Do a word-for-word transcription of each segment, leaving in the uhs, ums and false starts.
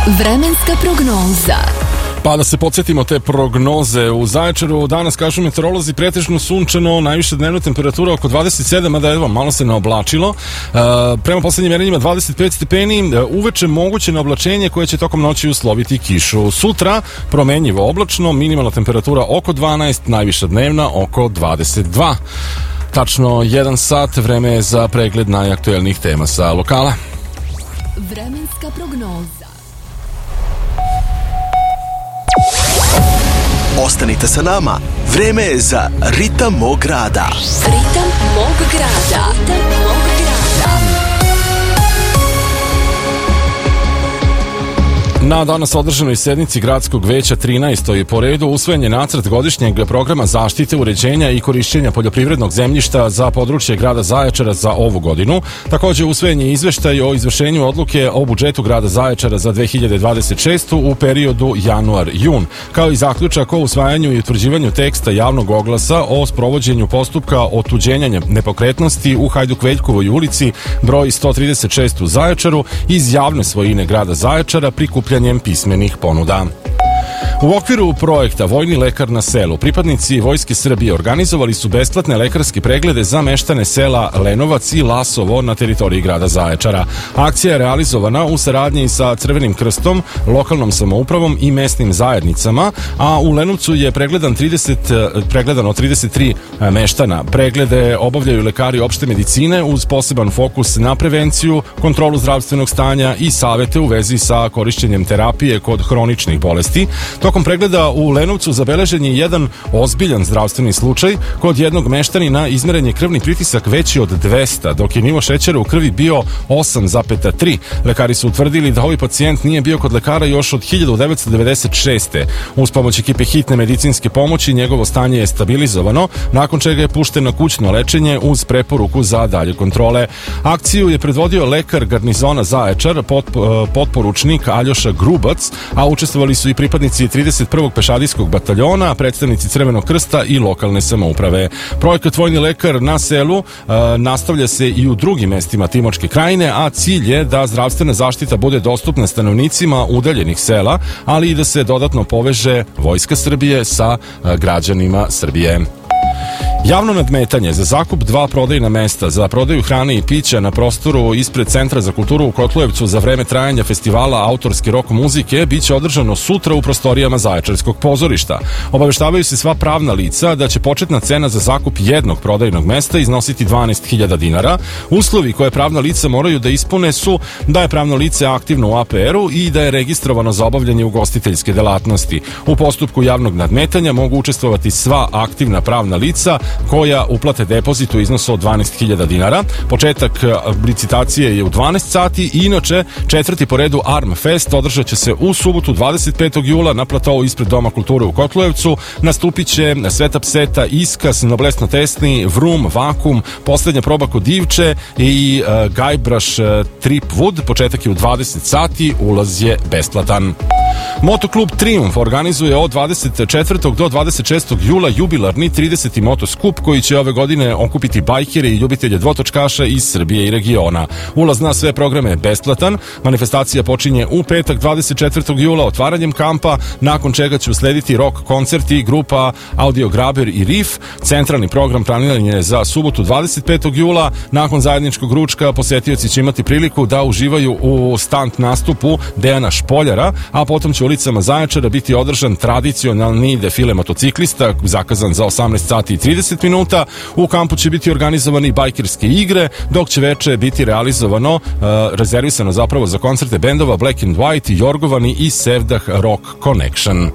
Vremenska prognoza. Pa da se podsjetimo te prognoze. U Zaječaru danas, kažu meteorolozi, pretežno sunčano, najviša dnevna temperatura oko dvadeset sedam, a da evo, malo se naoblačilo. E, prema poslednjim merenjima dvadeset pet stepeni, uveče moguće naoblačenje koje će tokom noći usloviti kišu. Sutra promenjivo oblačno, minimalna temperatura oko dvanaest, najviša dnevna oko dvadeset dva. Tačno jedan sat, vreme je za pregled najaktuelnijih tema sa lokala. Vremenska prognoza. Ostanite sa nama, vreme je za Ritam mog grada. Ritam mog grada. Ritam mog grada. Na danas održanoj sednici Gradskog veća trinaestoj po redu usvojen je nacrt godišnjeg programa zaštite, uređenja i korišćenja poljoprivrednog zemljišta za područje grada Zaječara za ovu godinu. Takođe usvojen je izveštaj o izvršenju odluke o budžetu grada Zaječara za dve hiljade dvadeset šestu. u periodu januar-jun, kao i zaključak o usvajanju i utvrđivanju teksta javnog oglasa o sprovođenju postupka otuđenja nepokretnosti u Hajduk-Veljkovoj ulici broj sto trideset šest u Zaječaru iz javne svojine grada Zaječara prikupljanjem pismenih ponuda. U okviru projekta Vojni lekar na selu, pripadnici Vojske Srbije organizovali su besplatne lekarske preglede za meštane sela Lenovac i Lasovo na teritoriji grada Zaječara. Akcija je realizovana u saradnji sa Crvenim krstom, lokalnom samoupravom i mesnim zajednicama, a u Lenovcu je pregledan trideset, pregledano trideset tri meštana. Preglede obavljaju lekari opšte medicine uz poseban fokus na prevenciju, kontrolu zdravstvenog stanja i savete u vezi sa korišćenjem terapije kod hroničnih bolesti. Tokom pregleda u Lenovcu zabeležen je jedan ozbiljan zdravstveni slučaj. Kod jednog meštanina izmeren je krvni pritisak veći od dvesta, dok je nivo šećera u krvi bio osam zarez tri. Lekari su utvrdili da ovaj pacijent nije bio kod lekara još od hiljadu devetsto devedeset šeste. Uz pomoć ekipe hitne medicinske pomoći njegovo stanje je stabilizovano, nakon čega je pušten na kućno lečenje uz preporuku za dalje kontrole. Akciju je predvodio lekar garnizona Zaječar, potporučnik Aljoša Grubac, a učestvovali su i pripadnici trideset prvog pešadijskog bataljona, predstavnici Crvenog krsta i lokalne samouprave. Projekat Vojni lekar na selu e, nastavlja se i u drugim mestima Timočke krajine, a cilj je da zdravstvena zaštita bude dostupna stanovnicima udaljenih sela, ali i da se dodatno poveže Vojska Srbije sa e, građanima Srbije. Javno nadmetanje za zakup dva prodajna mesta za prodaju hrane i pića na prostoru ispred Centra za kulturu u Kotlujevcu za vreme trajanja festivala autorske rock muzike biće održano sutra u prostorijama Zaječarskog pozorišta. Obaveštavaju se sva pravna lica da će početna cena za zakup jednog prodajnog mesta iznositi dvanaest hiljada dinara. Uslovi koje pravna lica moraju da ispune su da je pravno lice aktivno u A P R-u i da je registrovano za obavljanje ugostiteljske delatnosti. U postupku javnog nadmetanja mogu učestvovati sva aktivna pravna lica koja uplate depozit u iznosu od dvanaest hiljada dinara. Početak licitacije je u dvanaest sati i inače četvrti po redu Arm Fest održat će se u subotu dvadeset petog jula na platovu ispred Doma kulture u Kotlujevcu. Nastupit će Sveta pseta, Iskas, Noblesno tesni, Vrum, Vakum, Poslednja proba kod Divče i uh, Gajbraš uh, Tripwood. Početak je u dvadeset sati, ulaz je besplatan. Motoklub Triumf organizuje od dvadeset četvrtog do dvadeset šestog jula jubilarni trideseti motoskup koji će ove godine okupiti bajkere i ljubitelje dvotočkaša iz Srbije i regiona. Ulaz na sve programe je besplatan. Manifestacija počinje u petak dvadeset četvrtog jula otvaranjem kampa, nakon čega će uslediti rock koncerti grupa Audio Graber i Riff. Centralni program planiran je za subotu dvadeset petog jula. Nakon zajedničkog ručka posetioci će imati priliku da uživaju u stand nastupu Dejana Špoljara, a potom će u ulicama Zaječara biti održan tradicionalni defile motociklista zakazan za osamnaest sati i trideset minuta. U kampu će biti organizovani bajkerske igre, dok će veče biti realizovano, uh, rezervisano zapravo za koncerte bendova Black and White, Jorgovani i Sevdah Rock Connection.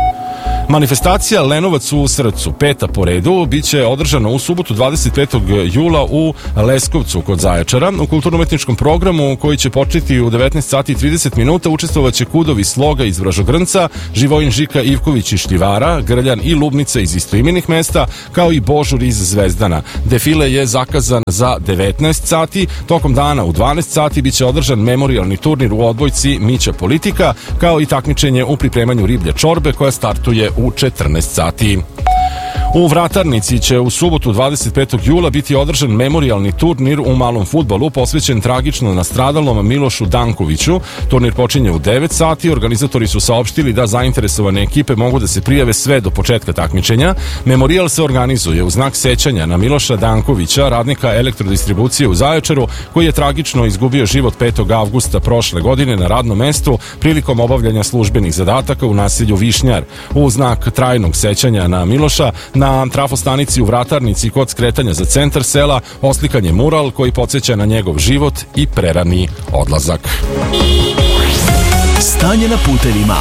Manifestacija Lenovac u srcu, peta po redu, biće održana u subotu dvadeset petog jula u Leskovcu kod Zaječara. U kulturno-umetničkom programu koji će početi u devetnaest sati i trideset minuta učestvovaće Kudovi Sloga iz Vražogrnca, Živojin Žika Ivković iz Šljivara, Grljan i Lubnica iz istoimenih mesta, kao i Božur iz Zvezdana. Defile je zakazan za devetnaest sati. Tokom dana u dvanaest sati biće održan memorijalni turnir u odbojci Mića Politika, kao i takmičenje u pripremanju riblje čorbe koja startuje u četrnaest sati. U Vratarnici će u subotu dvadeset petog jula biti održan memorijalni turnir u malom fudbalu posvećen tragično nastradalom Milošu Dankoviću. Turnir počinje u devet sati. Organizatori su saopštili da zainteresovane ekipe mogu da se prijave sve do početka takmičenja. Memorijal se organizuje u znak sećanja na Miloša Dankovića, radnika elektrodistribucije u Zaječaru, koji je tragično izgubio život petog avgusta prošle godine na radnom mestu prilikom obavljanja službenih zadataka u naselju Višnjar. U znak trajnog sećanja na Miloša, na trafostanici u Vratarnici kod skretanja za centar sela oslikan je mural koji podsjeća na njegov život i prerani odlazak. Stanje na putevima.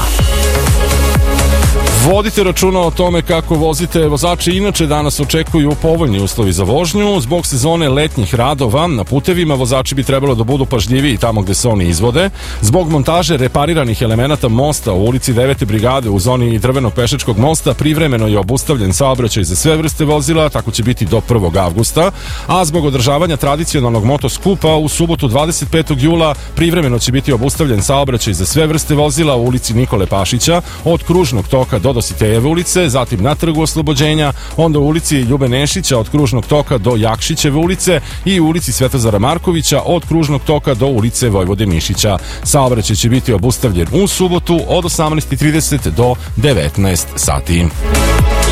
Vodite računa o tome kako vozite. Vozači inače danas očekuju povoljni uslovi za vožnju. Zbog sezone letnjih radova na putevima vozači bi trebalo da budu pažljiviji tamo gde se oni izvode. Zbog montaže repariranih elemenata mosta u ulici devete brigade u zoni Drvenog pešačkog mosta privremeno je obustavljen saobraćaj za sve vrste vozila, tako će biti do prvog avgusta, a zbog održavanja tradicionalnog motoskupa u subotu dvadeset petog jula privremeno će biti obustavljen saobraćaj za sve vrste vozila u ulici Nikole Pašića od kružnog toka do Dositejeve ulice, zatim na Trgu Oslobođenja, onda u ulici Ljube Nešića od kružnog toka do Jakšićeve ulice i u ulici Svetozara Markovića od kružnog toka do ulice Vojvode Mišića. Saobraćaj će biti obustavljen u subotu od osamnaest i trideset do devetnaest sati.